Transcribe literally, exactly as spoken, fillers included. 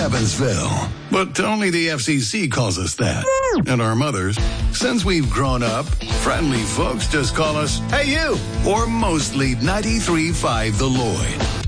Evansville. But only the F C C calls us that. And our mothers, since we've grown up, friendly folks just call us, "Hey, you," or mostly ninety-three point five The Lloyd.